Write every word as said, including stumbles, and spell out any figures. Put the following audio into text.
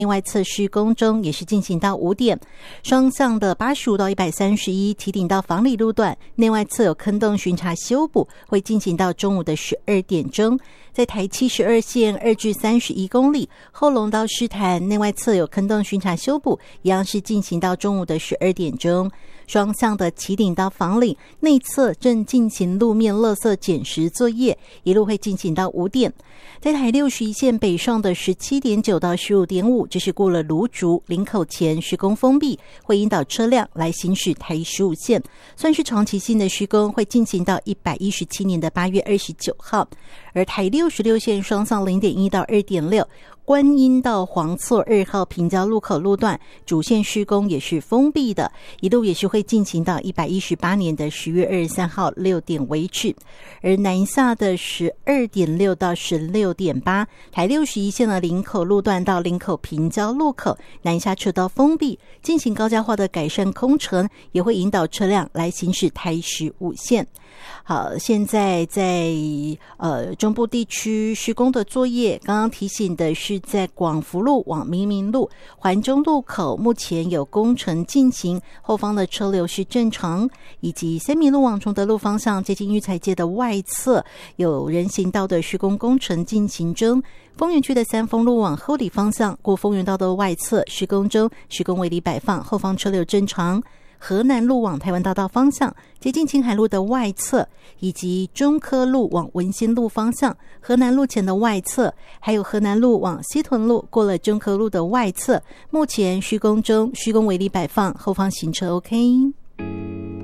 另外侧施工中，也是进行到五点。双向的八十五到一百三十一提顶到房里路段，内外侧有坑洞巡查修补，会进行到中午的十二点钟。在台七十二线二至三十一公里，后龙到狮潭内外侧有坑洞巡查修补，一样是进行到中午的十二点钟。双向的旗顶到房岭内侧正进行路面垃圾捡拾作业，一路会进行到五点。在台六十一线北上的十七点九到十五点五，这是过了芦竹林口前施工封闭，会引导车辆来行驶台十五线，算是长期性的施工，会进行到一百一十七年的八月二十九号。而台六十六线双向零点一到二点六，观音到黄厝二号平交路口路段主线施工也是封闭的，一路也是会进行到一百一十八年的十月二十三号六点为止。而南下的十二点六到十六点八，台六十一线的林口路段到林口平交路口南下车道封闭，进行高架化的改善工程，也会引导车辆来行驶台十五线。好，现在在呃中部地区施工的作业，刚刚提醒的是在广福路往明明路环中路口，目前有工程进行，后方的车流是正常，以及三民路往崇德路方向接近育才街的外侧有人行道的施工工程进行中。丰原区的三丰路往后里方向过丰原道的外侧施工中，施工围篱摆放，后方车流正常。河南路往台湾大道方向接近青海路的外侧，以及中科路往文心路方向河南路前的外侧，还有河南路往西屯路过了中科路的外侧，目前施工中，施工围篱摆放，后方行车 OK。